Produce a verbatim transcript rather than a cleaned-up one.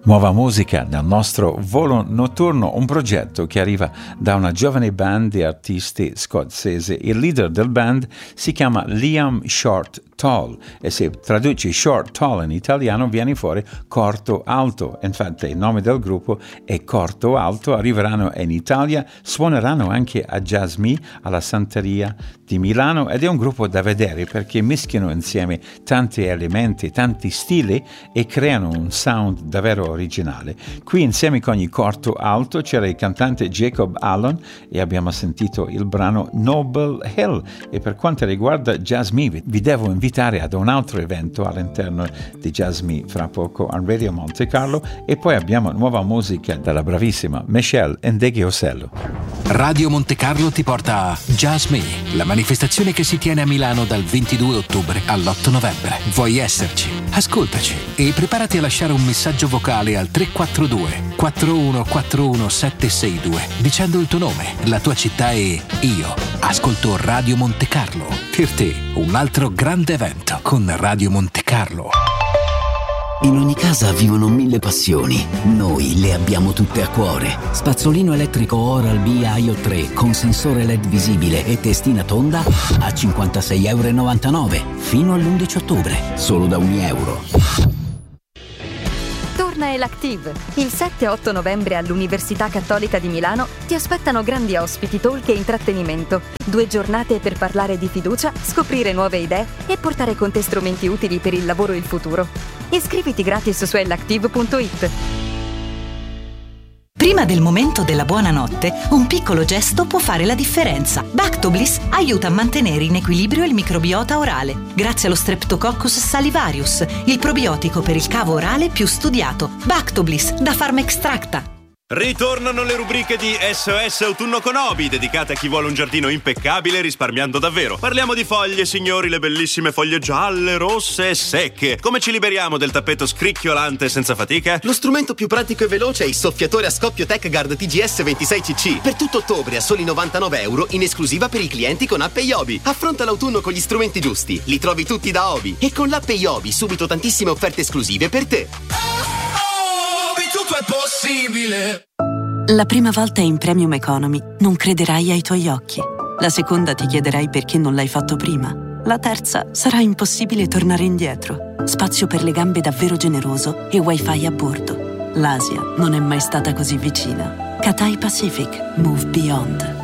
Nuova musica nel nostro volo notturno, un progetto che arriva da una giovane band di artisti scozzese. Il leader del band si chiama Liam Short Tall e se traduci Short Tall in italiano viene fuori corto alto. Infatti il nome del gruppo è Corto Alto. Arriveranno in Italia, suoneranno anche a Jazz Me alla Santeria di Milano ed è un gruppo da vedere perché mischiano insieme tanti elementi, tanti stili e creano un sound davvero originale. Qui insieme con il Corto Alto c'era il cantante Jacob Allen e abbiamo sentito il brano Noble Hill. E per quanto riguarda Jazz Me vi devo invitare ad un altro evento all'interno di Jazz Me fra poco a Radio Monte Carlo e poi abbiamo nuova musica dalla bravissima Michelle Ndegeocello. Radio Monte Carlo ti porta a Jazz Me, la manifestazione che si tiene a Milano dal ventidue ottobre all'otto novembre. Vuoi esserci? Ascoltaci e preparati a lasciare un messaggio vocale al tre quattro due quattro uno quattro uno sette sei due dicendo il tuo nome, la tua città e io ascolto Radio Monte Carlo. Per te un altro grande evento con Radio Monte Carlo. In ogni casa vivono mille passioni. Noi le abbiamo tutte a cuore. Spazzolino elettrico Oral-B I O tre con sensore L E D visibile e testina tonda a cinquantasei virgola novantanove euro fino all'undici ottobre, solo da un euro. Torna Elactive. Il sette e otto novembre all'Università Cattolica di Milano ti aspettano grandi ospiti, talk e intrattenimento. Due giornate per parlare di fiducia, scoprire nuove idee e portare con te strumenti utili per il lavoro e il futuro. Iscriviti gratis su elactive punto it. Prima del momento della buonanotte, un piccolo gesto può fare la differenza. Bactobliss aiuta a mantenere in equilibrio il microbiota orale, grazie allo Streptococcus salivarius, il probiotico per il cavo orale più studiato. Bactobliss da Pharmaextracta. Ritornano le rubriche di S O S Autunno con Obi, dedicate a chi vuole un giardino impeccabile risparmiando davvero. Parliamo di foglie, signori, le bellissime foglie gialle, rosse e secche. Come ci liberiamo del tappeto scricchiolante senza fatica? Lo strumento più pratico e veloce è il soffiatore a scoppio TechGuard T G S ventisei C C. Per tutto ottobre a soli novantanove euro in esclusiva per i clienti con app Iobi. Affronta l'autunno con gli strumenti giusti. Li trovi tutti da Obi. E con l'app Iobi subito tantissime offerte esclusive per te. Tutto è possibile. La prima volta in Premium Economy non crederai ai tuoi occhi. La seconda ti chiederai perché non l'hai fatto prima. La terza sarà impossibile tornare indietro. Spazio per le gambe davvero generoso e wifi a bordo. L'Asia non è mai stata così vicina. Cathay Pacific. Move Beyond.